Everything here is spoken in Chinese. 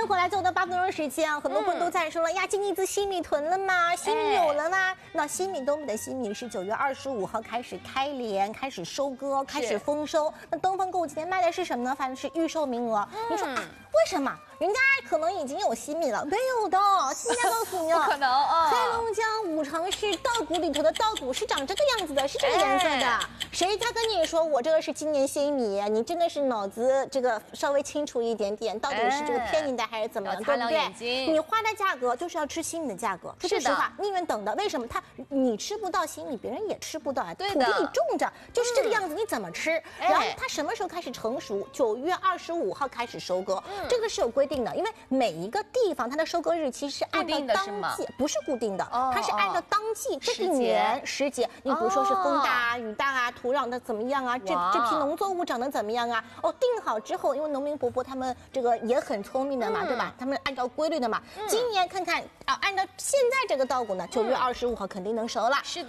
回来之后的8分钟时间啊，很多朋友都在说了呀，金一子新米囤了吗？新米有了吗？那新米东北的新米是9月25号开始开镰，开始收割，开始丰收。那东方购物今天卖的是什么呢？反正是预售名额。你说啊，为什么？人家可能已经有新米了，没有的。现在告诉你， 不可能啊！ 黑龙江五常市稻谷里头的稻谷是长这个样子的，是这个颜色的。谁家跟你说我这个是今年新米？你真的是脑子这个稍微清楚一点点，到底是这个骗你的还是怎么样，对不对？你花的价格就是要吃新米的价格，说实话，宁愿等的。为什么？你吃不到新米，别人也吃不到啊。土地里种着就是这个样子，你怎么吃？然后它什么时候开始成熟？9月25号开始收割，这个是有规定的，因为每一个地方它的收割日期是按照当季，不是固定的，它是按照当季这一年时节。你比如说是风大啊、雨大啊、土壤的怎么样啊，这批农作物长得怎么样啊？定好之后，因为农民伯伯他们这个也很聪明的嘛，对吧？他们按照规律的嘛。今年看看啊，按照现在这个稻谷呢，9月25号肯定能熟了。 是的。